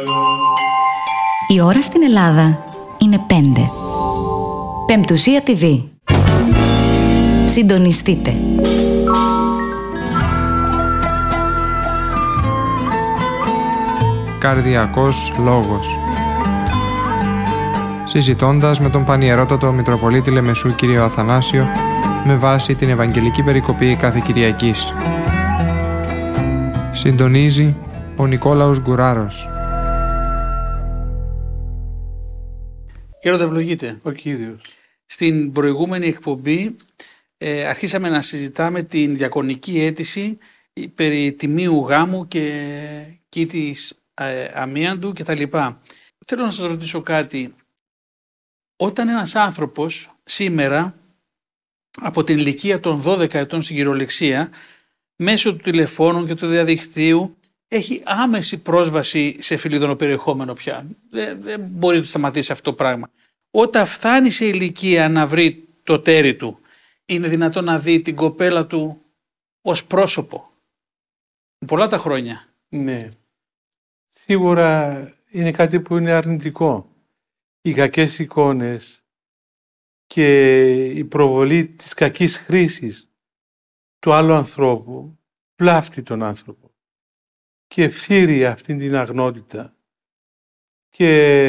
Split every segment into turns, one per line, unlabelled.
Η ώρα στην Ελλάδα είναι 5. Πεμπτουσία TV. Συντονιστείτε.
Καρδιακός λόγος. Συζητώντας με τον Πανιερότατο Μητροπολίτη Λεμεσού κύριο Αθανάσιο με βάση την Ευαγγελική Περικοπή κάθε Κυριακής. Συντονίζει ο Νικόλαος Γκουράρος.
Γέροντα, ευλογείτε.
Ο Κύριος.
Στην προηγούμενη εκπομπή αρχίσαμε να συζητάμε την διακονική αίτηση περί τιμίου γάμου και κήτης αμίαντου κτλ. Θέλω να σας ρωτήσω κάτι. Όταν ένας άνθρωπος σήμερα από την ηλικία των 12 ετών στην κυριολεξία μέσω του τηλεφώνου και του διαδικτύου έχει άμεση πρόσβαση σε φιλίδωνο περιεχόμενο πια. Δεν μπορεί να το σταματήσει αυτό το πράγμα. Όταν φτάνει σε ηλικία να βρει το τέρι του, είναι δυνατόν να δει την κοπέλα του ως πρόσωπο. Πολλά τα χρόνια.
Ναι. Σίγουρα είναι κάτι που είναι αρνητικό. Οι κακές εικόνες και η προβολή της κακής χρήσης του άλλου ανθρώπου βλάφτει τον άνθρωπο και ευθύρει αυτήν την αγνότητα και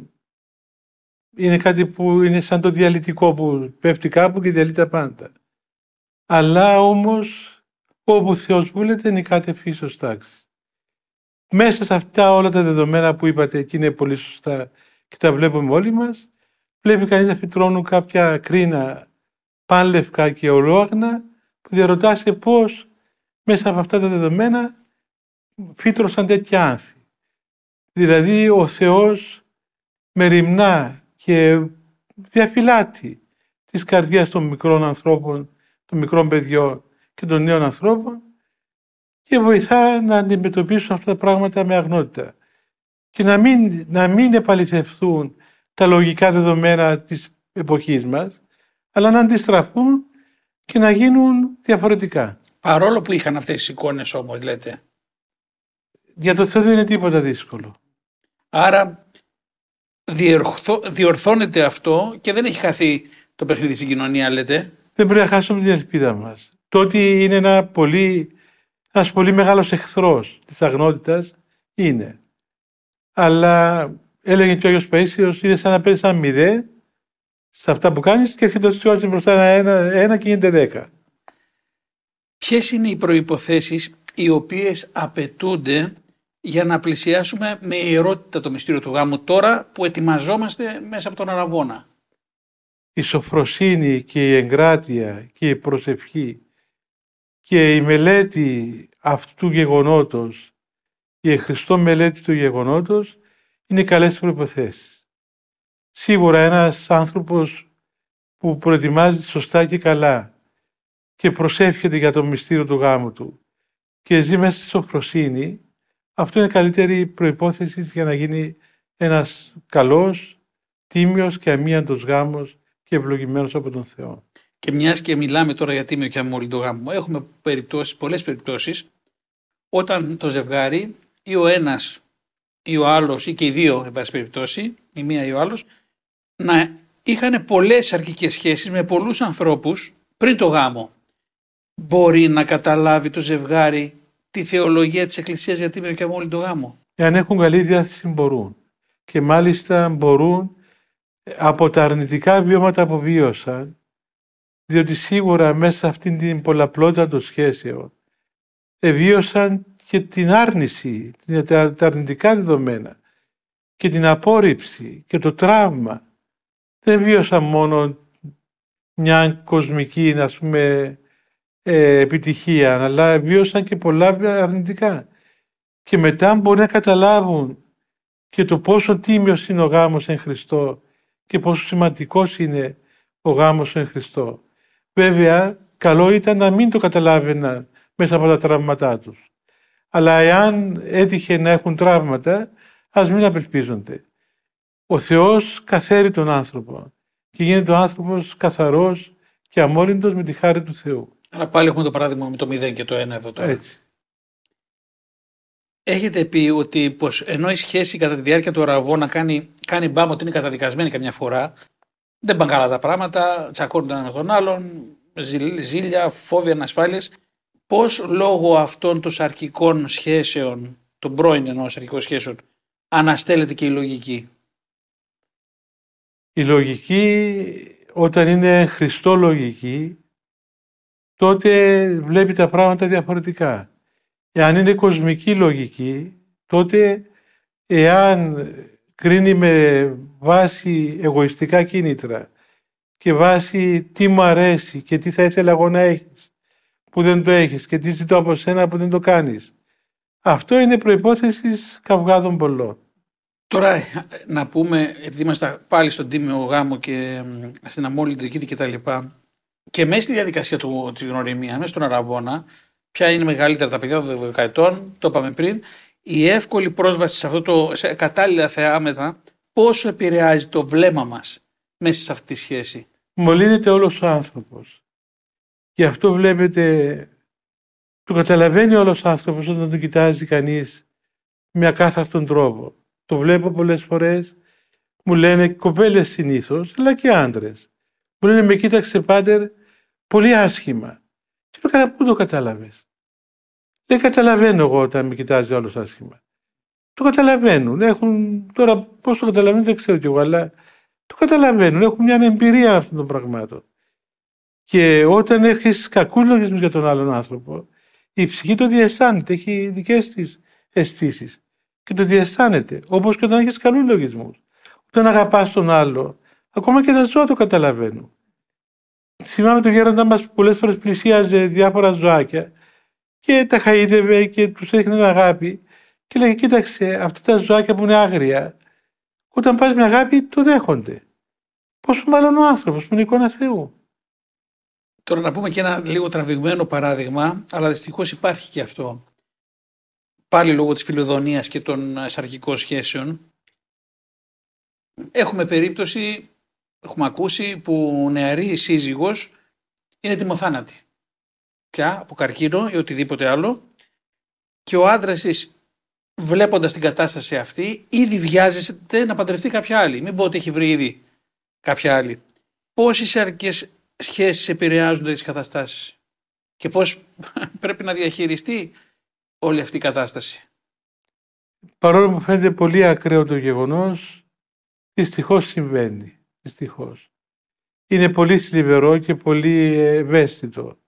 είναι κάτι που είναι σαν το διαλυτικό που πέφτει κάπου και διαλύει τα πάντα. Αλλά όμως όπου Θεός βούλεται είναι κάθε φύσεως τάξη. Μέσα σε αυτά όλα τα δεδομένα που είπατε και είναι πολύ σωστά και τα βλέπουμε όλοι μας, βλέπει κανείς να φυτρώνουν κάποια κρίνα πάνλευκα και ολόαγνα που διαρωτάσαι πώς μέσα από αυτά τα δεδομένα φύτρωσαν τέτοια άνθη. Δηλαδή ο Θεός μεριμνά και διαφυλάττει τις καρδιές των μικρών ανθρώπων, των μικρών παιδιών και των νέων ανθρώπων και βοηθά να αντιμετωπίσουν αυτά τα πράγματα με αγνότητα και να μην επαληθευτούν τα λογικά δεδομένα της εποχής μας, αλλά να αντιστραφούν και να γίνουν διαφορετικά.
Παρόλο που είχαν αυτές τις εικόνες όμως, λέτε.
Για το Θεό δεν είναι τίποτα δύσκολο.
Άρα διορθώνεται αυτό και δεν έχει χαθεί το παιχνίδι στην κοινωνία, λέτε.
Δεν πρέπει να χάσουμε την ελπίδα μας. Το ότι είναι ένας πολύ μεγάλος εχθρός της αγνότητας είναι. Αλλά έλεγε και ο Άγιος Παΐσιος, είναι σαν να παίρνεις ένα 0 σε αυτά που κάνεις και έρχεται ο μπροστά ένα και γίνεται 10.
Ποιες είναι οι προϋποθέσεις οι οποίες απαιτούνται για να πλησιάσουμε με ιερότητα το μυστήριο του γάμου τώρα που ετοιμαζόμαστε μέσα από τον Αραβώνα?
Η σοφροσύνη και η εγκράτεια και η προσευχή και η μελέτη αυτού του γεγονότος, η εχριστό μελέτη του γεγονότος είναι καλές προϋποθέσεις. Σίγουρα ένας άνθρωπος που προετοιμάζεται σωστά και καλά και προσεύχεται για το μυστήριο του γάμου του και ζει μέσα στη σοφροσύνη, αυτό είναι καλύτερη προϋπόθεση για να γίνει ένας καλός, τίμιος και αμίαντος γάμος και ευλογημένος από τον Θεό.
Και μιας και μιλάμε τώρα για τίμιο και αμόλυντο γάμο, έχουμε πολλές περιπτώσεις όταν το ζευγάρι ή ο ένας ή ο άλλος ή και οι δύο, εν πάση περιπτώσει, η μία ή ο άλλος, να είχαν πολλές αρκικές σχέσεις με πολλούς ανθρώπους πριν το γάμο. Μπορεί να καταλάβει το ζευγάρι τη θεολογία της Εκκλησίας για τίμιο και αμόλυντο γάμο?
Εάν έχουν καλή διάθεση μπορούν. Και μάλιστα μπορούν από τα αρνητικά βιώματα που βίωσαν, διότι σίγουρα μέσα σε αυτήν την πολλαπλότητα των σχέσεων βίωσαν και την άρνηση, τα αρνητικά δεδομένα και την απόρριψη και το τραύμα. Δεν βίωσαν μόνο μια κοσμική, ας πούμε, επιτυχία, αλλά βίωσαν και πολλά αρνητικά. Και μετά μπορεί να καταλάβουν και το πόσο τίμιος είναι ο γάμος εν Χριστώ και πόσο σημαντικός είναι ο γάμος εν Χριστώ. Βέβαια, καλό ήταν να μην το καταλάβαιναν μέσα από τα τραύματά τους. Αλλά εάν έτυχε να έχουν τραύματα, ας μην απελπίζονται. Ο Θεός καθαίρει τον άνθρωπο και γίνεται ο άνθρωπος καθαρός και αμόλυντος με τη χάρη του Θεού.
Αλλά πάλι έχουμε το παράδειγμα με το 0 και το 1 εδώ τώρα.
Έτσι.
Έχετε πει ότι πως ενώ η σχέση κατά τη διάρκεια του αραβώνα κάνει μπάμ ότι είναι καταδικασμένη καμιά φορά, δεν πάνε καλά τα πράγματα, τσακώνονται ένα με τον άλλον, ζήλια, φόβοι, ανασφάλειες. Πώς λόγω αυτών των σαρκικών σχέσεων, των πρώην ενός σαρκικών σχέσεων, αναστέλλεται και η λογική?
Η λογική, όταν είναι χριστολογική, τότε βλέπει τα πράγματα διαφορετικά. Εάν είναι κοσμική λογική, τότε εάν κρίνει με βάση εγωιστικά κίνητρα και βάση τι μου αρέσει και τι θα ήθελα εγώ να έχεις που δεν το έχεις και τι ζητώ από σένα που δεν το κάνεις, αυτό είναι προϋπόθεση καυγάδων πολλών.
Τώρα να πούμε, επειδή είμαστε πάλι στον τίμιο γάμο και στην αμόλυντη κήτη και τα λοιπά, και μέσα στη διαδικασία της γνωριμίας, μέσα στον αραβώνα, ποια είναι μεγαλύτερα τα παιδιά των 12 ετών, το είπαμε πριν, η εύκολη πρόσβαση σε κατάλληλα θεάματα, πόσο επηρεάζει το βλέμμα μας μέσα σε αυτή τη σχέση?
Μολύνεται όλος ο άνθρωπος. Γι' αυτό βλέπετε, το καταλαβαίνει όλος ο άνθρωπος όταν το κοιτάζει κανείς με ακάθαρτον τρόπο. Το βλέπω πολλές φορές, μου λένε κοπέλες συνήθως, αλλά και άντρες. Μου λένε, με κοίταξε πάτερ πολύ άσχημα. Και το καλά, πού το κατάλαβες? Δεν καταλαβαίνω εγώ όταν με κοιτάζει όλος άσχημα. Το καταλαβαίνουν. Τώρα πώς το καταλαβαίνουν δεν ξέρω κι εγώ, αλλά το καταλαβαίνουν. Έχουν μια εμπειρία αυτών των πραγμάτων. Και όταν έχεις κακούς λογισμούς για τον άλλον άνθρωπο, η ψυχή το διαισθάνεται, έχει δικές της αισθήσεις και το διαισθάνεται. Όπως και όταν έχεις καλούς λογισμούς. Όταν αγαπάς τον άλλο, ακόμα και τα ζώα το καταλαβαίνουν. Θυμάμαι τον γέροντα μας που πολλές φορές πλησίαζε διάφορα ζωάκια και τα χαΐδευε και τους έδειχνε αγάπη και λέγε, κοίταξε, αυτά τα ζωάκια που είναι άγρια, όταν πας με αγάπη το δέχονται. Πόσο μάλλον ο άνθρωπος που είναι εικόνα Θεού.
Τώρα να πούμε και ένα λίγο τραβηγμένο παράδειγμα, αλλά δυστυχώς υπάρχει και αυτό. Πάλι λόγω της φιλοδονίας και των σαρκικών σχέσεων. Έχουμε περίπτωση, έχουμε ακούσει, που νεαρή σύζυγος είναι τιμοθάνατη. Πια από καρκίνο ή οτιδήποτε άλλο. Και ο άντρας της, βλέποντας την κατάσταση αυτή, ήδη βιάζεται να παντρευτεί κάποια άλλη. Μην πω ότι έχει βρει ήδη κάποια άλλη. Πώς οι σαρκικές σχέσεις επηρεάζονται τις καταστάσεις και πώς πρέπει να διαχειριστεί όλη αυτή η κατάσταση?
Παρόλο που φαίνεται πολύ ακραίο το γεγονός, δυστυχώς συμβαίνει. Δυστυχώς. Είναι πολύ θλιβερό και πολύ ευαίσθητο.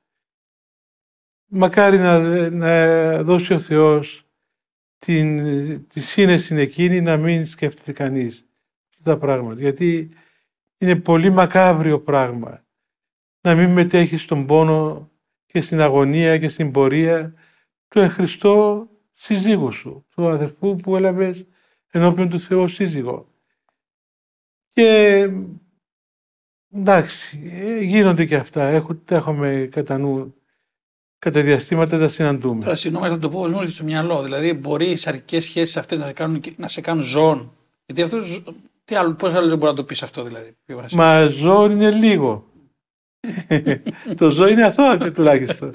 Μακάρι να δώσει ο Θεός τη σύνεση εκείνη να μην σκέφτεται κανείς αυτά τα πράγματα. Γιατί είναι πολύ μακάβριο πράγμα να μην μετέχεις στον πόνο και στην αγωνία και στην πορεία του εν Χριστώ συζύγου σου, του αδερφού που έλαβες ενώπιον του Θεού σύζυγο. Και εντάξει, γίνονται και αυτά, τα έχουμε κατά νου, κατά διαστήματα τα συναντούμε.
Τώρα συγγνώμη, θα το πω μόνο στο μυαλό, δηλαδή μπορεί οι σαρκικές σχέσεις αυτές να σε κάνουν ζώων? Γιατί αυτό, πώς άλλο δεν μπορεί να το πεις αυτό δηλαδή?
Μα ζώων είναι λίγο. Το ζώο είναι αθώο τουλάχιστον.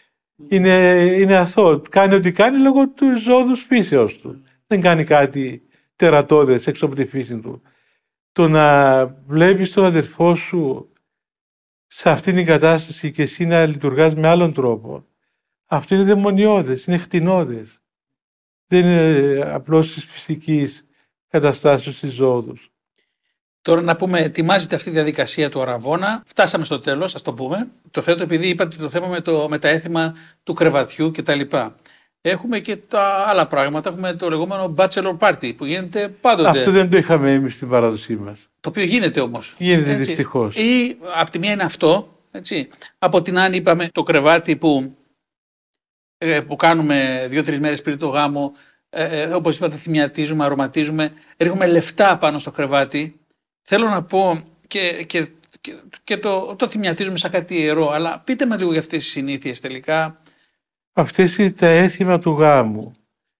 Είναι αθώο. Κάνει ό,τι κάνει λόγω του ζώδους φύσεως του. Δεν κάνει κάτι τερατώδες έξω από τη φύση του. Το να βλέπεις τον αδερφό σου σε αυτήν την κατάσταση και εσύ να λειτουργάς με άλλον τρόπο, αυτό είναι δαιμονιώδες, είναι χτηνώδες. Δεν είναι απλώς της φυσικής καταστάσεως της ζώδους.
Τώρα να πούμε, ετοιμάζεται αυτή η διαδικασία του αραβώνα. Φτάσαμε στο τέλος, ας το πούμε. Το θέτω επειδή είπατε το θέμα με τα έθιμα του κρεβατιού κτλ. Έχουμε και τα άλλα πράγματα. Έχουμε το λεγόμενο bachelor party που γίνεται πάντοτε.
Αυτό δεν το είχαμε εμείς στην παράδοσή μας.
Το οποίο γίνεται όμως.
Γίνεται δυστυχώς.
Ή από τη μία είναι αυτό. Έτσι. Από την άλλη είπαμε το κρεβάτι που κάνουμε 2-3 μέρες πριν το γάμο. Όπως είπατε, θυμιατίζουμε, αρωματίζουμε, ρίχνουμε λεφτά πάνω στο κρεβάτι. Θέλω να πω και το θυμιατίζουμε σαν κάτι ιερό, αλλά πείτε με λίγο για αυτές τις συνήθειες τελικά.
Αυτές είναι τα έθιμα του γάμου.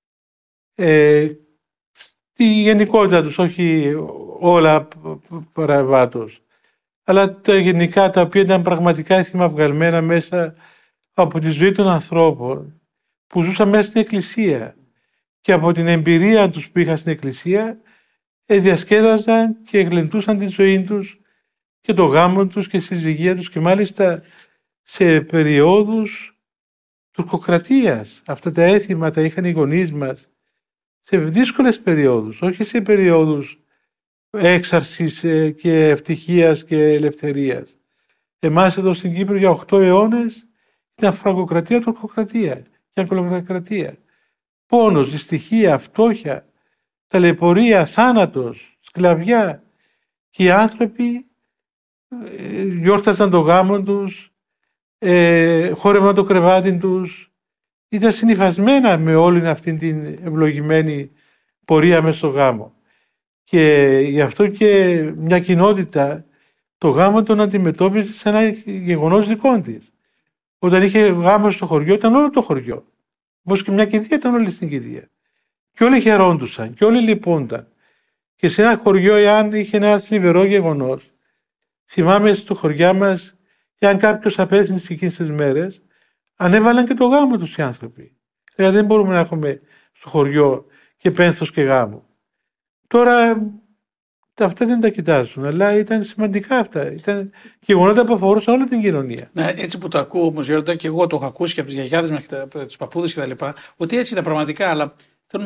Στη γενικότητα τους, όχι όλα παραβάτως, αλλά τα γενικά τα οποία ήταν πραγματικά έθιμα βγαλμένα μέσα από τη ζωή των ανθρώπων που ζούσαν μέσα στην εκκλησία και από την εμπειρία τους που είχαν στην εκκλησία διασκέδαζαν και εγλεντούσαν τη ζωή τους και το γάμο τους και συζυγία τους και μάλιστα σε περιόδους τουρκοκρατίας. Αυτά τα έθιμα τα είχαν οι γονείς μας σε δύσκολες περιόδους, όχι σε περιόδους έξαρσης και ευτυχίας και ελευθερίας. Εμάς εδώ στην Κύπρο για 8 αιώνες ήταν φραγκοκρατία, τουρκοκρατία και αγκολοκρατία. Πόνος, δυστυχία, φτώχεια, ταλαιπωρία, θάνατος, σκλαβιά. Και οι άνθρωποι γιόρταζαν το γάμο τους, χόρευαν το κρεβάτι τους, ήταν συνυφασμένα με όλη αυτή την ευλογημένη πορεία μέσα στο γάμο. Και γι' αυτό και μια κοινότητα το γάμο τον αντιμετώπιζε σαν ένα γεγονός δικό της. Όταν είχε γάμο στο χωριό ήταν όλο το χωριό. Όπως και μια κηδεία ήταν όλη στην κηδεία. Και όλοι χαιρόντουσαν και όλοι λυπούνταν. Και σε ένα χωριό, εάν είχε ένα θλιβερό γεγονός, θυμάμαι στο χωριά μας, εάν κάποιος απέθυνε εκείνες τις μέρες, ανέβαλαν και το γάμο τους οι άνθρωποι. Δηλαδή δεν μπορούμε να έχουμε στο χωριό και πένθος και γάμο. Τώρα αυτά δεν τα κοιτάζουν, αλλά ήταν σημαντικά αυτά. Ήταν γεγονότα που αφορούσαν όλη την κοινωνία.
Ναι, έτσι που το ακούω όμως, Γέροντα, και εγώ το έχω ακούσει και από τις γιαγιάδες μας και τους παππούδες κτλ. Ότι έτσι ήταν πραγματικά, αλλά